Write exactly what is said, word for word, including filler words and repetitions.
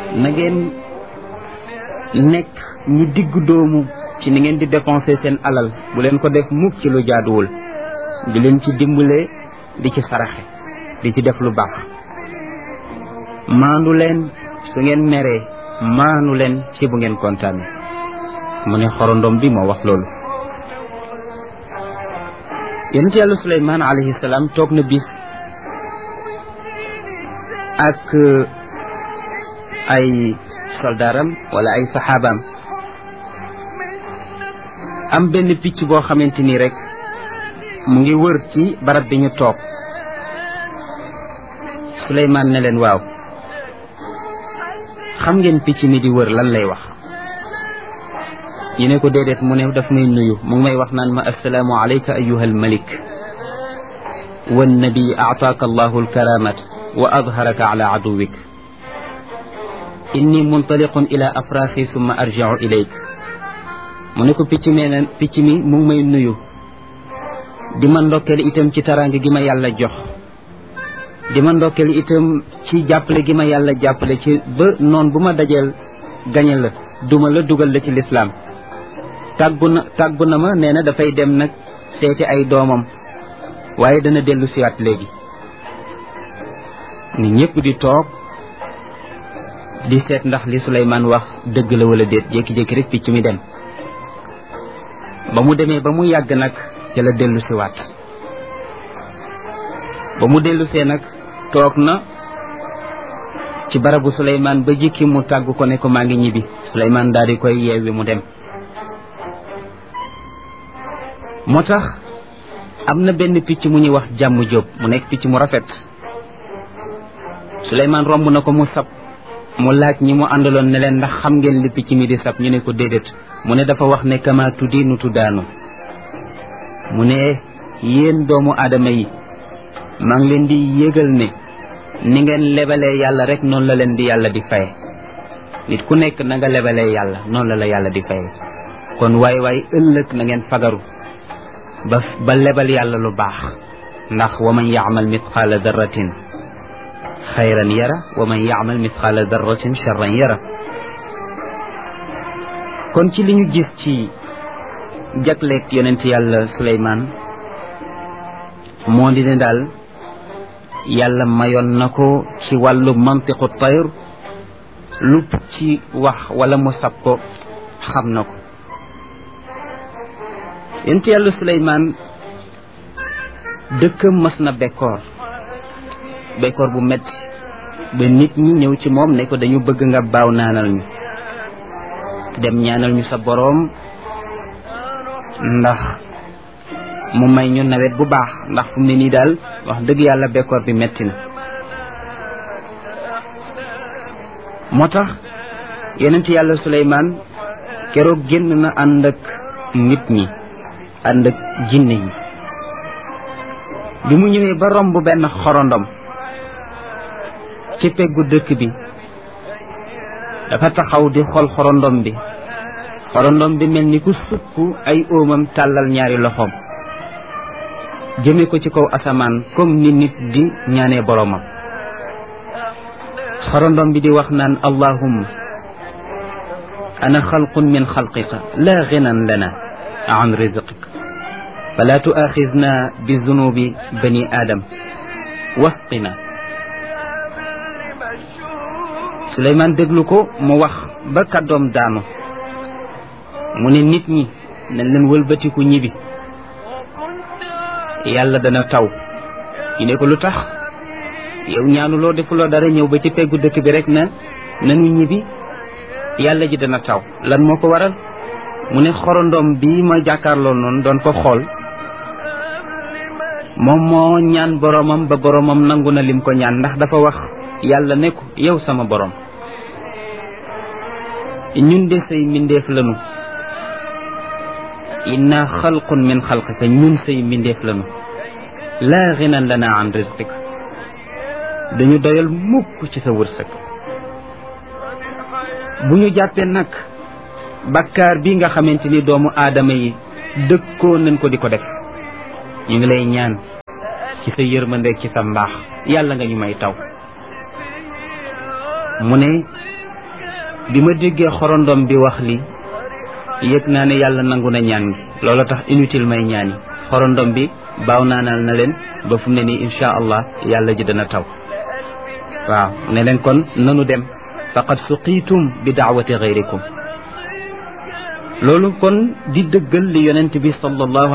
na ngeen nekk ñu digg doomu ci ni ngeen di dépenser seen alal bu leen ko def mukk ci lu jaaduwul di leen ci dimbale di ci saraxe di ci def lu baax maandu leen su ngeen meree maanu leen ci bu ngeen kontaane mu ne xorondom bi moo wax loolu yonent yàlla Suleymaan alayhi salaam toog na bis ak ay soldaaram wala ay saxaabaam am benn picc boo xamante ni rek mu ngi wër ci barab bi ñu toog Suleymaan ne leen waaw xam ngeen picc mi di wër lan lay wax ñu ne ko déedéet mu ne daf may nuyu mu ngi may wax naan ma assalaamu alayka ayyuha almalik wannabi aataaka allahu alkaramat wa adharaka ala aduwik inni muntaliqun ila afraaxi summa arji'u ilayk mu ne ko picc mee na picc mi mu ngi may nuyu di ma ndokkeel itam ci taraanga gi ma yàlla jox di ma ndokkeel itam ci jàppale gi ma yàlla jàppale ci ba noon bu ma dajeel gañe la duma la dugal la ci lislaam tàggu na tàggu na ma nee na dafay dem nag seeti ay doomam waaye dana dellu siwaat léegi ni ñëpp di toog di seet ndax li Suleymaan wax dëgg la wala déet jékki-jékki rek picc mi dem ba mu demee ba mu yàgg nag ca la dellu siwaat ba mu dellu see nag toog na ci barabu Suleymaan ba jikki mu tàgg ko ne ko maa ngi ñibbi Suleymaan daal di koy yeewi mu dem moo tax am na benn picc mu ñuy wax jàmm jóob mu nekk picc mu rafet Suleymaan romb na ko mu sab mu laaj ñi mu àndaloon ne leen ndax xam ngeen li picc mi di sab ñu ne ko déedéet mu ne dafa wax ne kama tuddiinu tuddaanu mu ne yéen doomu aadama yi maa ngi leen di yëgal ne ni ngeen lebalee yàlla rek noonu la leen di yàlla di faye nit ku nekk na nga lebalee yàlla noonu la la yàlla di faye kon waay waay ëllëg na ngeen fagaru ba ba lebal yàlla lu baax ndax wa man yaamal mitqaala darratin xayran yara wa man yaamal mitqaala darratin charran yara kon ci li ñu gis ci jagleeg yonent yàlla Suleymaan moo di ne daal yàlla mayoon na ko ci wàllu mantiqu tayr lu ci wax wala mu sab ko xam na ko yonent yàlla Suleymaan dëkkam mas na bekkoor bekkoor bu metti ba nit ñi ñëw ci moom ne ko dañu bëgg nga baaw naanal ñu dem ñaanal ñu sa boroom ndax mu may ñu nawet bu baax ndax fu mu ne nii daal wax dëgg yàlla bekkoor bi metti na moo tax yonent yàlla Suleymaan keroog génn na ànd ak nit ñi ànd ak jinne yi bi mu ñëwee ba romb benn xorondom ci peggu dëkk bi dafa taxaw di xool xorondom bi xorondom bi mel ni ku sukk ay óomam tàllal ñaari loxoom jëme ko ci kaw asamaan comme ni nit di ñaanee boroomam xorondom bi di wax naan allahumma ana xalqun min xalqika la ginan lana an rizqika fala tuaxizna bi zunubi bani adam wasqina Suleymaan déglu ko mu wax ba kàddoom daanu mu ne nit ñi nañ leen wëlbatiku ñibbi yàlla dana taw ñu ne ko lu tax yow ñaanuloo defuloo dara ñëw ba ci peggu dëkk bi rek na nanu ñibbi yàlla ji dana taw lan moo ko waral mu ne xorondom bi ma jàkkaarloo noonu doon ko xool moom moo ñaan boroomam ba boroomam nangu na lim ko ñaan ndax dafa wax yàlla ne ko yow sama boroom ñun de say mbindeef lanu inna xalqun min xalqika ñun say mbindeef lanu laa ginan lana an rizqik dañu doyal mukk ci sa wërsëg bu ñu jàppee nag bakkaar bi nga xamante ni doomu aadama yi dëkkoo nañ ko di ko def ñu ngi lay ñaan ci sa yërmandeeg ci sa mbaax yàlla nga ñu may taw mu ne bi ma déggee xorondom bi wax li yëg naa ne yàlla nangu na ñaan gi loolu tax inutile may ñaan yi xorondom bi baaw naanal na leen ba fu mu ne nii insha allah yàlla ji dana taw waaw ne leen kon nanu dem faqad suqiitum bi daawati gayrikum loolu kon di dëggal li yonent bi sallallahu